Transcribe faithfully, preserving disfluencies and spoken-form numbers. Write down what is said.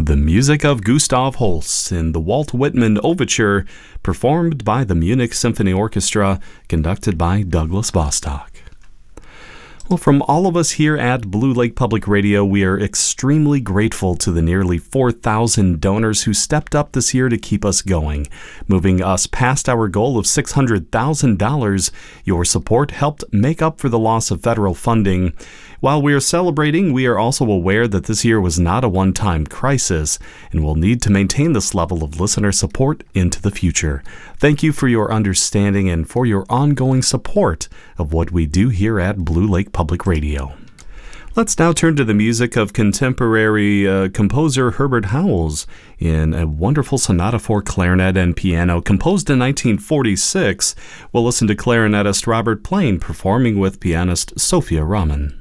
the music of Gustav Holst in the Walt Whitman Overture, performed by the Munich Symphony Orchestra, conducted by Douglas Bostock. Well, from all of us here at Blue Lake Public Radio, we are extremely grateful to the nearly four thousand donors who stepped up this year to keep us going. Moving us past our goal of six hundred thousand dollars, your support helped make up for the loss of federal funding. While we are celebrating, we are also aware that this year was not a one-time crisis, and we'll need to maintain this level of listener support into the future. Thank you for your understanding and for your ongoing support of what we do here at Blue Lake Public Radio. Let's now turn to the music of contemporary uh, composer Herbert Howells in a wonderful sonata for clarinet and piano composed in nineteen forty-six. We'll listen to clarinetist Robert Plain performing with pianist Sophia Rahman.